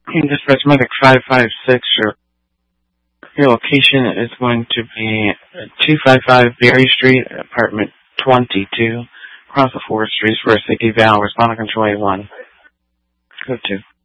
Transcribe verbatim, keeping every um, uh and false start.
In dispatch medic five five six, your, your location is going to be two fifty-five Berry Street, apartment twenty-two, across the fourth Street, for a City Val, responding control A one. Go to.